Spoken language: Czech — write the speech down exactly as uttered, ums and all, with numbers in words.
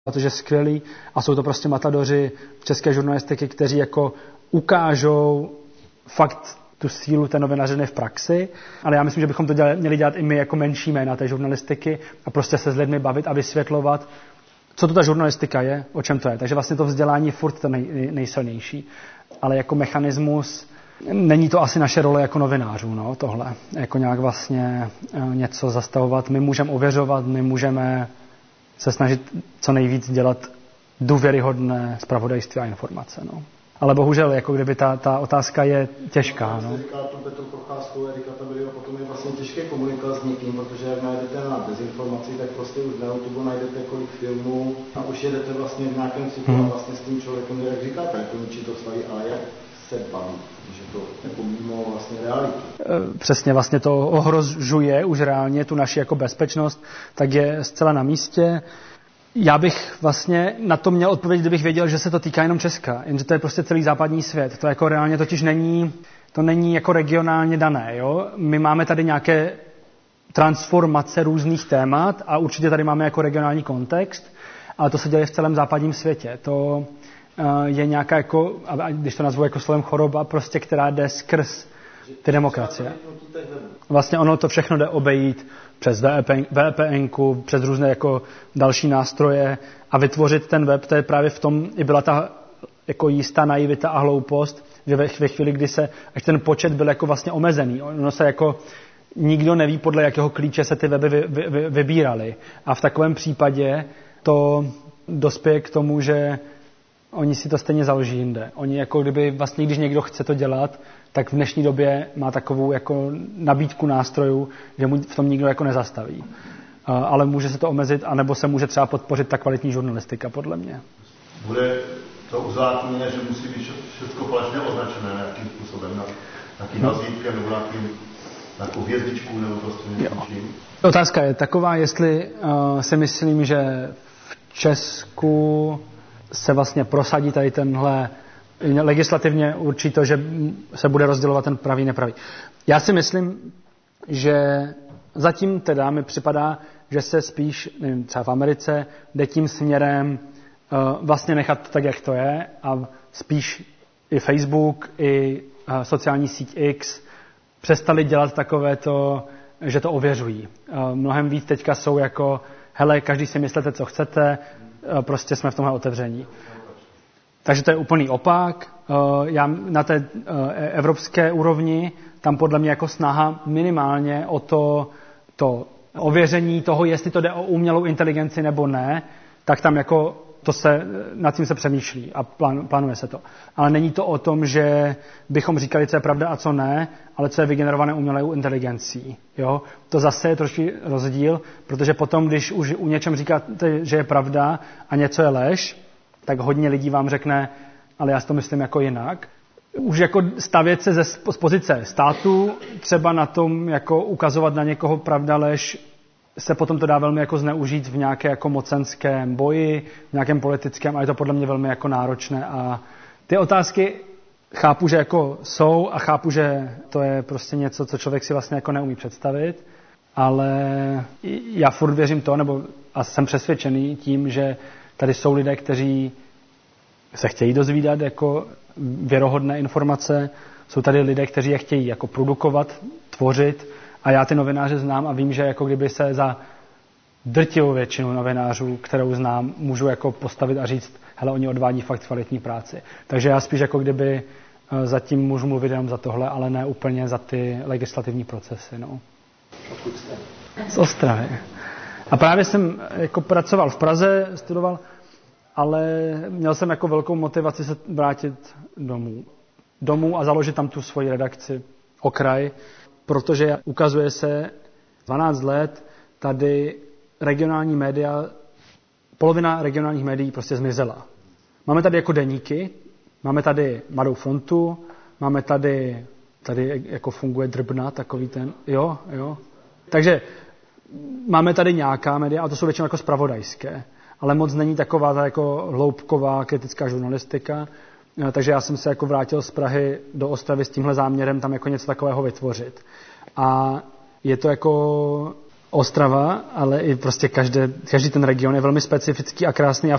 protože skvělí a jsou to prostě matadoři české žurnalistiky, kteří jako ukážou fakt tu sílu té novinařiny v praxi, ale já myslím, že bychom to dělali, měli dělat i my jako menší jména té žurnalistiky a prostě se s lidmi bavit a vysvětlovat, co to ta žurnalistika je, o čem to je. Takže vlastně to vzdělání je furt to nej, nejsilnější, ale jako mechanismus není to asi naše role jako novinářů, no, tohle. Jako nějak vlastně něco zastavovat. My můžeme ověřovat, my můžeme se snažit co nejvíc dělat důvěryhodné zpravodajství a informace, no. Ale bohužel, jako kdyby ta, ta otázka je těžká. No. Říká tu Petru Procházkovou, Erika Tabelio, a potom je vlastně těžké komunikovat s někým, protože jak najdete na dezinformaci, tak prostě už na YouTube najdete kolik filmů a už jedete vlastně v nějakém cyklu hmm. a vlastně s tím člověkem, jak říkáte, jako ničí to staví, ale jak se baví, že to jako mimo vlastně realitu. Přesně, vlastně to ohrožuje už reálně tu naši jako bezpečnost, tak je zcela na místě. Já bych vlastně na to měl odpovědět, kdybych věděl, že se to týká jenom Česka, jenže to je prostě celý západní svět. To jako reálně totiž není, to není jako regionálně dané. Jo? My máme tady nějaké transformace různých témat a určitě tady máme jako regionální kontext, ale to se děje v celém západním světě. To uh, je nějaká, jako, a když to nazvu jako slovem choroba, prostě, která jde skrz ty demokracie. Vlastně ono to všechno jde obejít přes V P N ku, přes různé jako další nástroje a vytvořit ten web, to je právě v tom, i byla ta jako jistá naivita a hloupost, že ve, ve chvíli, kdy se, až ten počet byl jako vlastně omezený, ono se jako, nikdo neví, podle jakého klíče se ty weby vy, vy, vy, vybíraly. A v takovém případě to dospěje k tomu, že oni si to stejně založí jinde. Oni jako kdyby vlastně, když někdo chce to dělat, tak v dnešní době má takovou jako nabídku nástrojů, že mu v tom nikdo jako nezastaví. Ale může se to omezit, anebo se může třeba podpořit ta kvalitní žurnalistika, podle mě. Bude to uzákoněné, že musí být všechno falešně označené nějakým způsobem, nějakým razítkem nebo nějakým, nějakou hvězdičkou nebo prostě něčím? Otázka je taková, jestli uh, si myslím, že v Česku se vlastně prosadí tady tenhle legislativně určí to, že se bude rozdělovat ten pravý, nepravý. Já si myslím, že zatím teda mi připadá, že se spíš, nevím, třeba v Americe, jde tím směrem uh, vlastně nechat tak, jak to je a spíš i Facebook, i uh, sociální síť X přestali dělat takové to, že to ověřují. Uh, mnohem víc teďka jsou jako, hele, každý si myslete, co chcete, uh, prostě jsme v tomhle otevření. Takže to je úplný opak. Já na té evropské úrovni, tam podle mě jako snaha minimálně o to, to ověření toho, jestli to jde o umělou inteligenci nebo ne, tak tam jako to se, nad tím se přemýšlí a plán, plánuje se to. Ale není to o tom, že bychom říkali, co je pravda a co ne, ale co je vygenerované umělou inteligencí. Jo? To zase je trošku rozdíl, protože potom, když už u něčem říkáte, že je pravda a něco je lež, tak hodně lidí vám řekne, ale já si to myslím jako jinak. Už jako stavět se ze, z pozice státu, třeba na tom jako ukazovat na někoho pravda, lež, se potom to dá velmi jako zneužít v nějaké jako mocenském boji, v nějakém politickém, a je to podle mě velmi jako náročné. A ty otázky chápu, že jako jsou a chápu, že to je prostě něco, co člověk si vlastně jako neumí představit, ale já furt věřím to, nebo a jsem přesvědčený tím, že tady jsou lidé, kteří se chtějí dozvídat jako věrohodné informace, jsou tady lidé, kteří je chtějí jako produkovat, tvořit a já ty novináře znám a vím, že jako kdyby se za drtivou většinu novinářů, kterou znám, můžu jako postavit a říct, hele, oni odvádí fakt kvalitní práci. Takže já spíš jako kdyby zatím můžu mluvit jenom za tohle, ale ne úplně za ty legislativní procesy. No. Odkud jste? Z Ostravy. A právě jsem jako pracoval v Praze, studoval, ale měl jsem jako velkou motivaci se vrátit domů. Domů a založit tam tu svoji redakci Okraj, protože ukazuje se dvanáct let tady regionální média, polovina regionálních médií prostě zmizela. Máme tady jako deníky, máme tady Mladou frontu, máme tady, tady jako funguje Drbna, takový ten, jo, jo. Takže máme tady nějaká média, a to jsou většinou jako zpravodajské, ale moc není taková ta jako hloubková kritická žurnalistika, takže já jsem se jako vrátil z Prahy do Ostravy s tímhle záměrem tam jako něco takového vytvořit. A je to jako Ostrava, ale i prostě každé, každý ten region je velmi specifický a krásný a